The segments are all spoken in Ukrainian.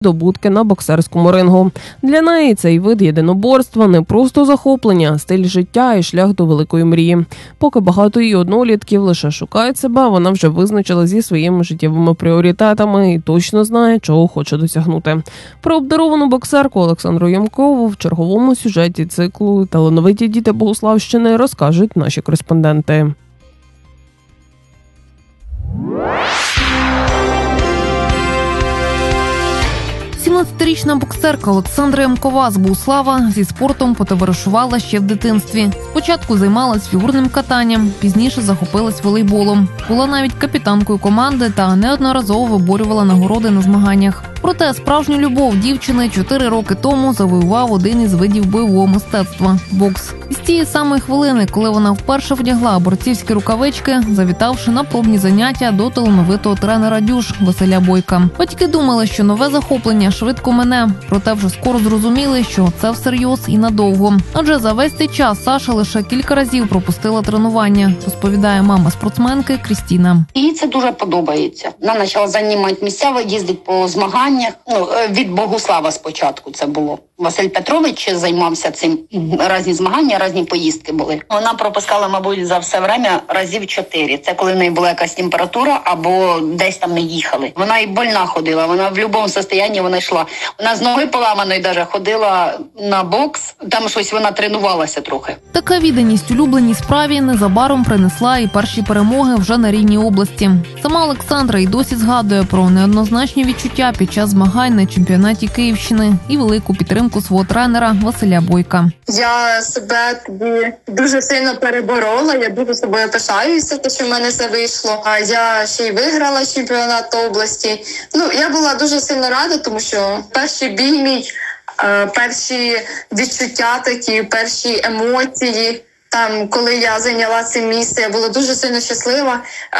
здобутки на боксерському рингу. Для неї цей вид єдиноборства не просто захоплення, стиль життя і шлях до великої мрії. Поки багато її однолітків лише шукають себе, вона вже визначила зі своїми життєвими пріоритетами і точно знає, чого хоче досягнути. Про обдаровану боксерку Олександру Ямкову в черговому сюжеті циклу «Талановиті діти Богуславщини» розкажуть наші кореспонденти. 17-річна боксерка Олександра Ямкова з Богуслава зі спортом потоваришувала ще в дитинстві. Спочатку займалась фігурним катанням, пізніше захопилась волейболом. Була навіть капітанкою команди та неодноразово виборювала нагороди на змаганнях. Проте справжню любов дівчини 4 роки тому завоював один із видів бойового мистецтва – бокс. І з тієї самої хвилини, коли вона вперше вдягла борцівські рукавички, завітавши на пробні заняття до талановитого тренера «Дюш» Василя Бойка. Батьки думали, що нове захоплення швидко мине, проте вже скоро зрозуміли, що це всерйоз і надовго. Адже за весь цей час Саша лише кілька разів пропустила тренування, розповідає мама спортсменки Крістіна. Їй це дуже подобається. Вона почала займати місця, їздити по змаганнях. Від Богуслава спочатку це було. Василь Петрович займався цим. Різні змагання, різні поїздки були. Вона пропускала, мабуть, за все время разів 4. Це коли в неї була якась температура або десь там не їхали. Вона і больна ходила, вона в будь-якому стані вона йшла. Вона з ноги поламаної навіть ходила на бокс, там щось вона тренувалася трохи. Така відданість улюбленій справі незабаром принесла і перші перемоги вже на рівні області. Сама Олександра й досі згадує про неоднозначні відчуття під час змагань на чемпіонаті Київщини і велику підтримку свого тренера Василя Бойка. Я себе тоді дуже сильно переборола, я дуже собою пишаюся, те, що в мене все вийшло. А я ще й виграла чемпіонат області. Я була дуже сильно рада, тому що перший бій мій, перші відчуття такі, перші емоції. Там, коли я зайняла це місце, я була дуже сильно щаслива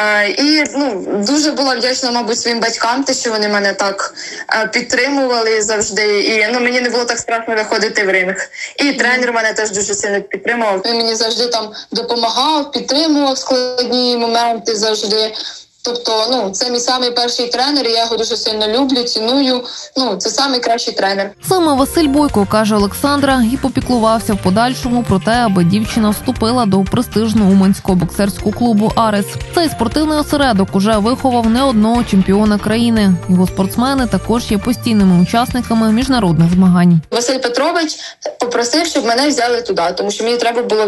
і дуже була вдячна, мабуть, своїм батькам, те, що вони мене так підтримували завжди. І мені не було так страшно виходити в ринг. І тренер мене теж дуже сильно підтримував. Він мені завжди там допомагав, підтримував складні моменти завжди. Тобто, це мій самий перший тренер, і я його дуже сильно люблю, ціную. Це самий кращий тренер. Саме Василь Бойко, каже Олександра, і попіклувався в подальшому про те, аби дівчина вступила до престижного уманського боксерського клубу «Арес». Цей спортивний осередок уже виховав не одного чемпіона країни. Його спортсмени також є постійними учасниками міжнародних змагань. Василь Петрович попросив, щоб мене взяли туди, тому що мені треба було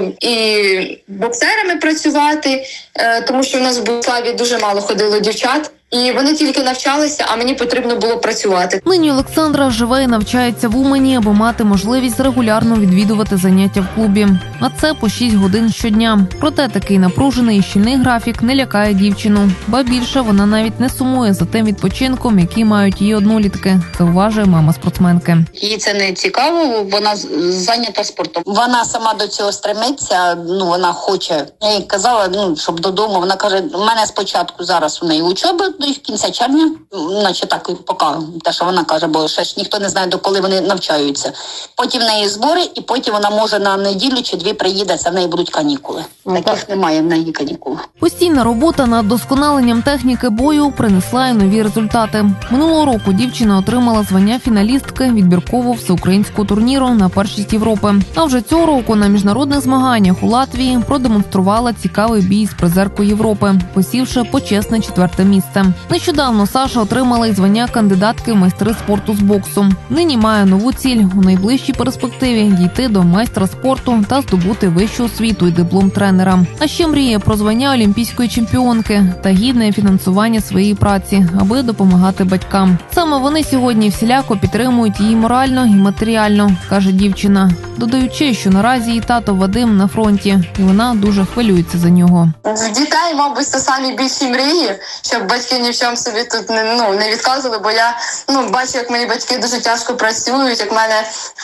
і боксерами працювати, тому що в нас в Богуславі дуже мало ходило дівчат. І вони тільки навчалися, а мені потрібно було працювати. Нині Олександра живе і навчається в Умані, аби мати можливість регулярно відвідувати заняття в клубі. А це по 6 годин щодня. Проте такий напружений і щільний графік не лякає дівчину. Ба більше, вона навіть не сумує за тим відпочинком, який мають її однолітки, зауважує мама спортсменки. Їй це не цікаво, вона зайнята спортом. Вона сама до цього стремиться, вона хоче. Я їй казала, щоб додому. Вона каже, у мене спочатку зараз у неї учоба, до кінця червня, наче так поки, те, що вона каже, бо ще ж ніхто не знає, до коли вони навчаються. Потім в неї збори, і потім вона може на неділю чи 2 приїде, це в неї будуть канікули. Таких немає в неї канікул. Постійна робота над досконаленням техніки бою принесла й нові результати. Минулого року дівчина отримала звання фіналістки відбіркового всеукраїнського турніру на першість Європи. А вже цього року на міжнародних змаганнях у Латвії продемонструвала цікавий бій з призеркою Європи, посівши почесне 4-те місце. Нещодавно Саша отримала й звання кандидатки в майстри спорту з боксу. Нині має нову ціль – у найближчій перспективі дійти до майстра спорту та здобути вищу освіту і диплом тренера. А ще мріє про звання олімпійської чемпіонки та гідне фінансування своєї праці, аби допомагати батькам. Саме вони сьогодні всіляко підтримують її морально і матеріально, каже дівчина, додаючи, що наразі її тато Вадим на фронті, і вона дуже хвилюється за нього. В дітей, мабуть, це самі більші мрії, щоб батьки ні в чому собі тут не відказували, бо я бачу, як мої батьки дуже тяжко працюють, як в мене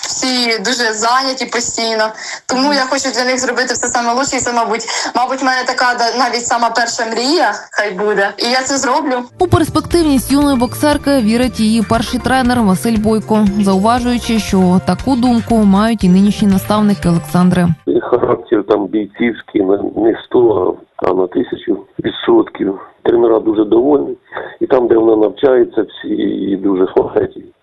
всі дуже зайняті постійно. Тому я хочу для них зробити все саме лучше, і це, мабуть, в мене така навіть сама перша мрія, хай буде, і я це зроблю. У перспективність юної боксерки вірить її перший тренер Василь Бойко, зауважуючи, що таку думку мають і нинішні наставники Олександри. Характер там бійцівський не 100, а на 1000%. Тренера дуже довольні. І там, де вона навчається, всі її дуже хвалять.